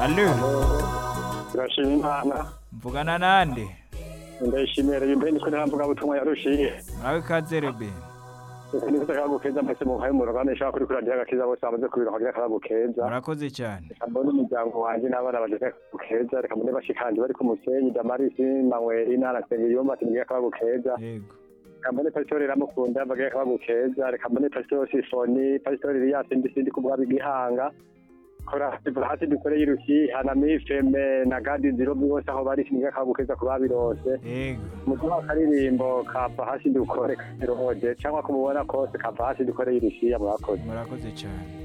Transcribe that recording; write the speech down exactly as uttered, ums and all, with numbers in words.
Allo, turashima Imana mvugana nande? ndayishimira ibindi ko ntamvuga butumwa yarushiye Murabe ikaze Rebe. niko kagukeza mbese mu haye mu ruganda nshaka kuri kuri ndiyaga kiza bose amaze kubira kagira kagukeza Murakoze cyane. mbona umuryango wanje n'abana bageze kagukeza reka mbone bashikanje bari ku musenyi Damarisi Manweri n'arasenga yomba tingiye kagukeza Yego. reka mbone pastor Ramukunda bagiye kagukeza reka mbone pastor Sifoni pastor Elias ndisindi ku bwabi gihanga kora hati dukore yiruki hanami feme na gadi zero bose aho bari kinga kagukeza kubabirose Yego. mutuha karirimbo kava hasi dukore kiroje cyangwa kumubona kose kava hasi dukore yiruki murakoze Murakoze cyane.